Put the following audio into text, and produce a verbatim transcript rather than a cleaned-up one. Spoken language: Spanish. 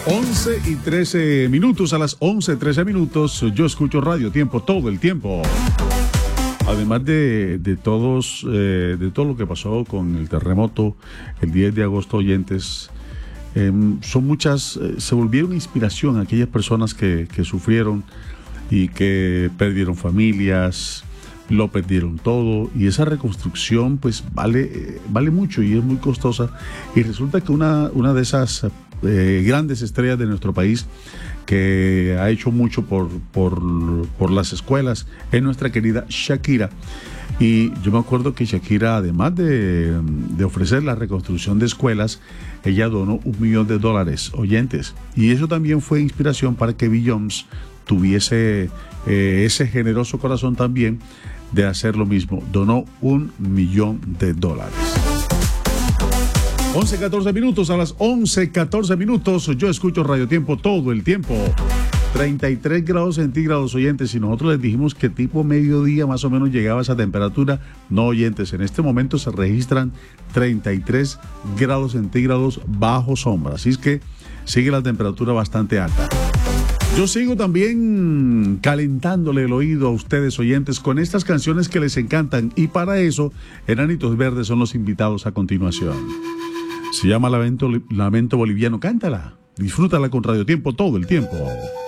once y trece minutos, a las once trece minutos, yo escucho Radio Tiempo todo el tiempo. Además de, de todos, eh, de todo lo que pasó con el terremoto el diez de agosto, oyentes, eh, son muchas, eh, se volvieron inspiración a aquellas personas que, que sufrieron y que perdieron familias, lo perdieron todo, y esa reconstrucción pues vale, eh, vale mucho y es muy costosa, y resulta que una, una de esas eh, grandes estrellas de nuestro país que ha hecho mucho por, por, por las escuelas es nuestra querida Shakira. Y yo me acuerdo que Shakira, además de, de ofrecer la reconstrucción de escuelas, ella donó un millón de dólares, oyentes, y eso también fue inspiración para que Beyoncé tuviese eh, ese generoso corazón también de hacer lo mismo. Donó un millón de dólares. once catorce minutos, a las once catorce minutos, yo escucho Radio Tiempo todo el tiempo. treinta y tres grados centígrados, oyentes, y nosotros les dijimos que tipo mediodía más o menos llegaba esa temperatura. No, oyentes, en este momento se registran treinta y tres grados centígrados bajo sombra, así es que sigue la temperatura bastante alta. Yo sigo también calentándole el oído a ustedes, oyentes, con estas canciones que les encantan, y para eso Enanitos Verdes son los invitados a continuación. Se llama Lamento, Lamento Boliviano. Cántala, disfrútala con Radio Tiempo todo el tiempo.